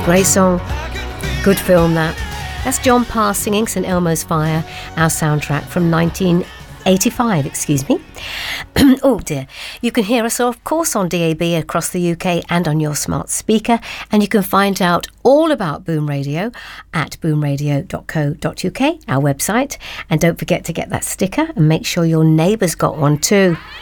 Great song. Good film, that. That's John Parr singing St Elmo's Fire, our soundtrack from 1985, excuse me. Oh dear. You can hear us, of course, on DAB across the UK and on your smart speaker. And you can find out all about Boom Radio at boomradio.co.uk, our website. And don't forget to get that sticker and make sure your neighbours got one too.